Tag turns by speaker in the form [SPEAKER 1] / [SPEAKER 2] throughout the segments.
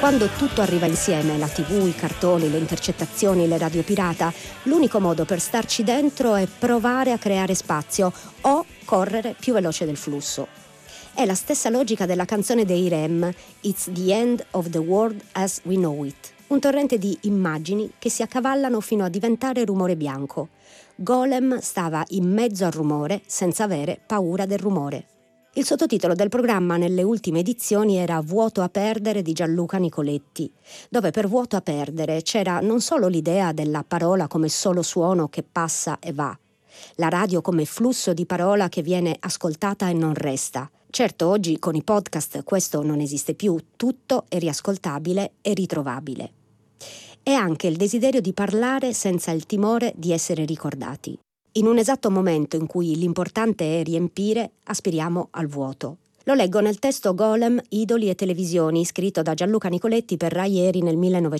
[SPEAKER 1] Quando tutto arriva insieme, la TV, i cartoni, le intercettazioni, le radio pirata, l'unico modo per starci dentro è provare a creare spazio o correre più veloce del flusso. È la stessa logica della canzone dei Rem, It's the End of the World as We Know It. Un torrente di immagini che si accavallano fino a diventare rumore bianco. Golem stava in mezzo al rumore senza avere paura del rumore. Il sottotitolo del programma nelle ultime edizioni era Vuoto a perdere di Gianluca Nicoletti, dove per vuoto a perdere c'era non solo l'idea della parola come solo suono che passa e va, la radio come flusso di parola che viene ascoltata e non resta. Certo, oggi con i podcast questo non esiste più, tutto è riascoltabile e ritrovabile. E anche il desiderio di parlare senza il timore di essere ricordati. In un esatto momento in cui l'importante è riempire, aspiriamo al vuoto. Lo leggo nel testo Golem, idoli e televisioni, scritto da Gianluca Nicoletti per Rai Eri nel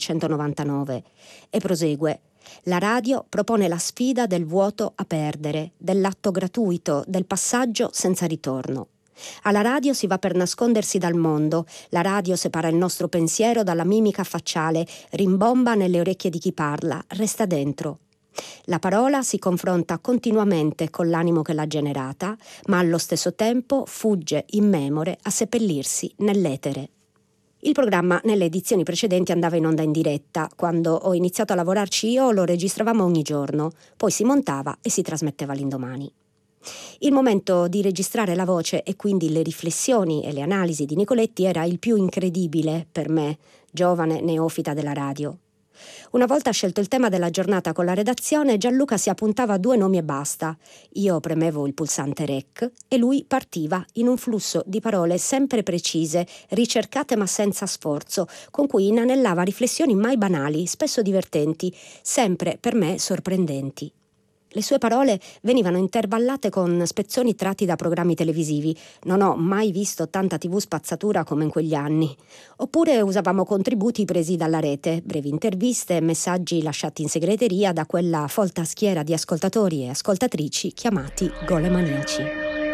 [SPEAKER 1] 1999. E prosegue. La radio propone la sfida del vuoto a perdere, dell'atto gratuito, del passaggio senza ritorno. Alla radio si va per nascondersi dal mondo, la radio separa il nostro pensiero dalla mimica facciale, rimbomba nelle orecchie di chi parla, resta dentro. La parola si confronta continuamente con l'animo che l'ha generata, ma allo stesso tempo fugge immemore a seppellirsi nell'etere. Il programma nelle edizioni precedenti andava in onda in diretta. Quando ho iniziato a lavorarci io lo registravamo ogni giorno, poi si montava e si trasmetteva l'indomani. Il momento di registrare la voce e quindi le riflessioni e le analisi di Nicoletti era il più incredibile per me, giovane neofita della radio. Una volta scelto il tema della giornata con la redazione, Gianluca si appuntava 2 nomi e basta. Io premevo il pulsante REC e lui partiva in un flusso di parole sempre precise, ricercate ma senza sforzo, con cui inanellava riflessioni mai banali, spesso divertenti, sempre per me sorprendenti. Le sue parole venivano intervallate con spezzoni tratti da programmi televisivi. Non ho mai visto tanta TV spazzatura come in quegli anni. Oppure usavamo contributi presi dalla rete, brevi interviste e messaggi lasciati in segreteria da quella folta schiera di ascoltatori e ascoltatrici chiamati golemaniaci.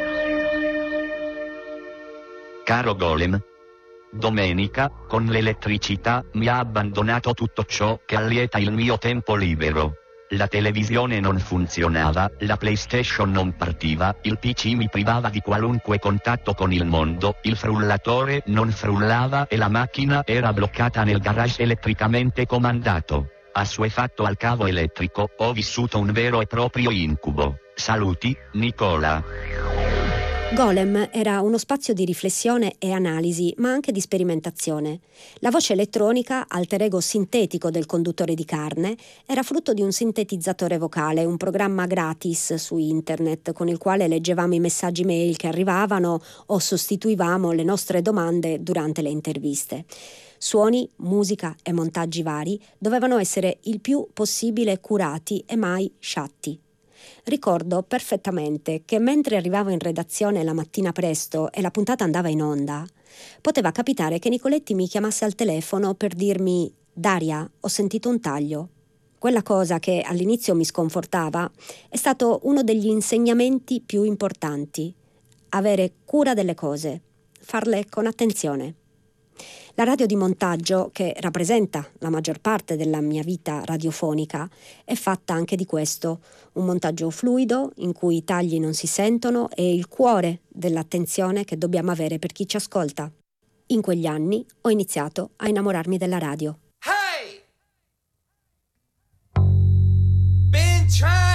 [SPEAKER 2] Caro Golem, domenica, con l'elettricità, mi ha abbandonato tutto ciò che allieta il mio tempo libero. La televisione non funzionava, la PlayStation non partiva, il PC mi privava di qualunque contatto con il mondo, il frullatore non frullava e la macchina era bloccata nel garage elettricamente comandato. Assuefatto al cavo elettrico, ho vissuto un vero e proprio incubo. Saluti, Nicola.
[SPEAKER 1] Golem era uno spazio di riflessione e analisi, ma anche di sperimentazione. La voce elettronica, alter ego sintetico del conduttore di carne, era frutto di un sintetizzatore vocale, un programma gratis su internet con il quale leggevamo i messaggi mail che arrivavano o sostituivamo le nostre domande durante le interviste. Suoni, musica e montaggi vari dovevano essere il più possibile curati e mai sciatti. Ricordo perfettamente che mentre arrivavo in redazione la mattina presto e la puntata andava in onda, poteva capitare che Nicoletti mi chiamasse al telefono per dirmi «Daria, ho sentito un taglio». Quella cosa che all'inizio mi sconfortava è stato uno degli insegnamenti più importanti: avere cura delle cose, farle con attenzione. La radio di montaggio, che rappresenta la maggior parte della mia vita radiofonica, è fatta anche di questo, un montaggio fluido in cui i tagli non si sentono e il cuore dell'attenzione che dobbiamo avere per chi ci ascolta. In quegli anni ho iniziato a innamorarmi della radio.
[SPEAKER 3] Hey! Been trying